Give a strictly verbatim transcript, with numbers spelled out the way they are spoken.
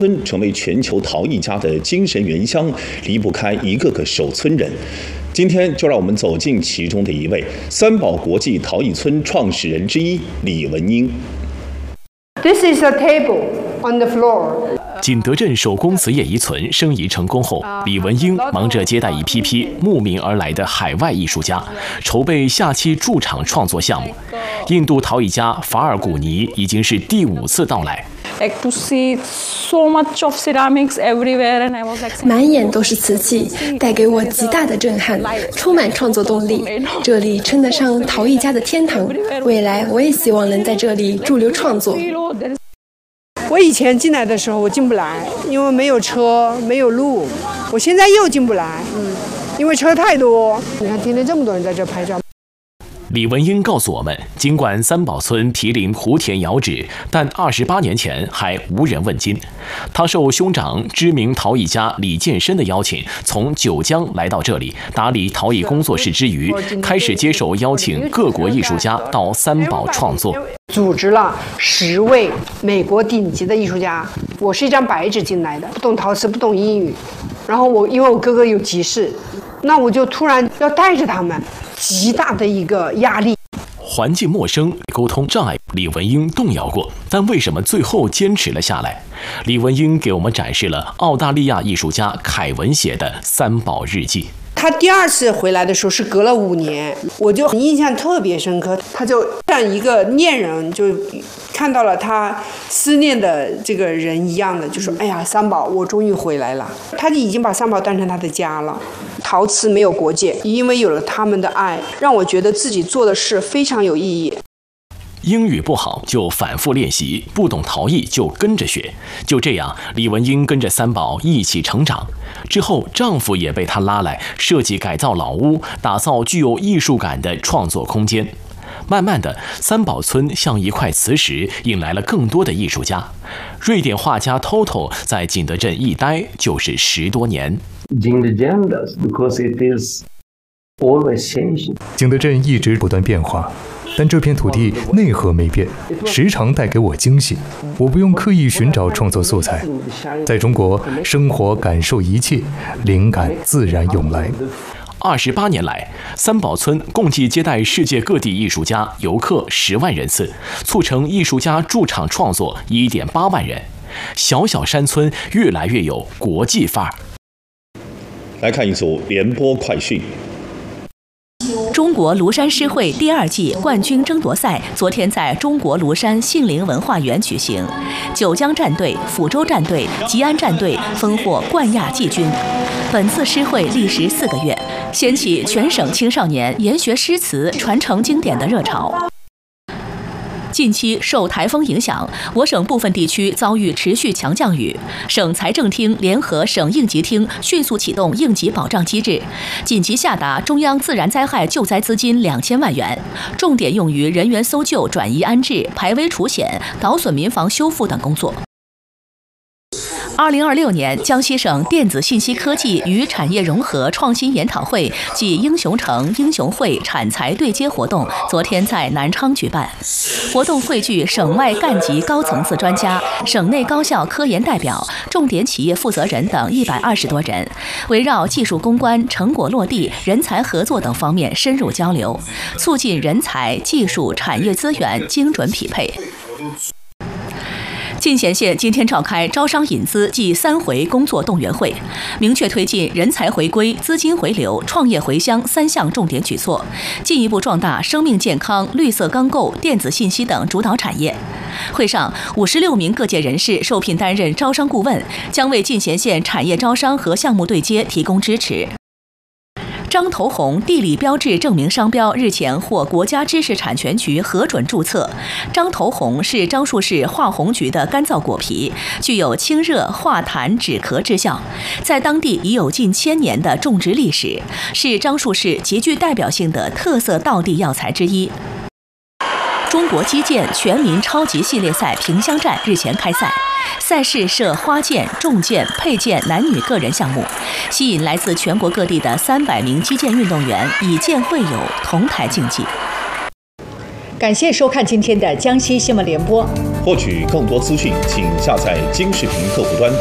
村成为全球陶艺家的精神原乡，离不开一个个守村人。今天就让我们走进其中的一位，三宝国际陶艺村创始人之一李文英。 This is a table on the floor. 景德镇手工瓷业遗存申遗成功后，李文英忙着接待一批批慕名而来的海外艺术家，筹备下期驻场创作项目。印度陶艺家法尔古尼已经是第五次到来。 Like to see so much of ceramics everywhere, and I was like, 满眼都是瓷器，带给我极大的震撼，充满创作动力。这里称得上陶艺家的天堂，未来我也希望能在这里驻留创作。 我以前进来的时候我进不来，因为没有车没有路，我现在又进不来，嗯，因为车太多。你看天天这么多人在这拍照。 李文英告诉我们，尽管三宝村毗邻湖田遥指，但二十八年前还无人问津。他受兄长知名陶艺家李建深的邀请，从九江来到这里打理陶艺工作室之余，开始接手邀请各国艺术家到三宝创作。 组织了十位美国顶级的艺术家，我是一张白纸进来的，不懂陶瓷，不懂英语，然后我因为我哥哥有急事，那我就突然要带着他们，极大的一个压力。 环境陌生，沟通障碍，李文英动摇过，但为什么最后坚持了下来？李文英给我们展示了澳大利亚艺术家凯文写的三宝日记。 他第二次回来的时候是隔了五年，我就印象特别深刻。他就像一个恋人，就看到了他思念的这个人一样的，就说：“哎呀，三宝，我终于回来了。”他就已经把三宝当成他的家了。陶瓷没有国界，因为有了他们的爱，让我觉得自己做的事非常有意义。 英语不好就反复练习，不懂陶艺就跟着学。就这样，李文英跟着三宝一起成长。之后，丈夫也被她拉来设计改造老屋，打造具有艺术感的创作空间。慢慢的，三宝村像一块磁石，引来了更多的艺术家。瑞典画家 Toto 在景德镇一待就是十多年。 景德镇 because it is always changing. 景德镇一直不断变化。但这片土地内核没变，时常带给我惊喜。我不用刻意寻找创作素材，在中国生活感受一切，灵感自然涌来。 二十八年来，三宝村共计接待世界各地艺术家、游客十万人次，促成艺术家驻场创作一点八万人。小小山村越来越有国际范儿。 来看一组联播快讯。 中国庐山诗会第二季冠军争夺赛昨天在中国庐山杏林文化园举行，九江战队、抚州战队、吉安战队分获冠亚季军。本次诗会历时四个月，掀起全省青少年研学诗词、传承经典的热潮。近期受台风影响，我省部分地区遭遇持续强降雨。省财政厅联合省应急厅迅速启动应急保障机制，紧急下达中央自然灾害救灾资金两千万元，重点用于人员搜救、转移安置、排危除险、捣损民房修复等工作。二零二六年江西省电子信息科技与产业融合创新研讨会暨英雄城英雄会产才对接活动昨天在南昌举办。活动汇聚省外干级高层次专家、省内高校科研代表、重点企业负责人等一百二十多人，围绕技术攻关、成果落地、人才合作等方面深入交流，促进人才、技术、产业资源精准匹配。进贤县今天召开招商引资暨三回工作动员会，明确推进人才回归、资金回流、创业回乡三项重点举措，进一步壮大生命健康、绿色钢构、电子信息等主导产业。会上，五十六名各界人士受聘担任招商顾问，将为进贤县产业招商和项目对接提供支持。张头红地理标志证明商标日前获国家知识产权局核准注册。张头红是樟树市化红菊的干燥果皮，具有清热化痰止咳之效，在当地已有近千年的种植历史，是樟树市极具代表性的特色道地药材之一。中国击剑全民超级系列赛萍乡站日前开赛，赛事设花剑、重剑、佩剑男女个人项目，吸引来自全国各地的三百名击剑运动员以剑会友，同台竞技。 感谢收看今天的江西新闻联播。 获取更多资讯，请下载今视频客户端。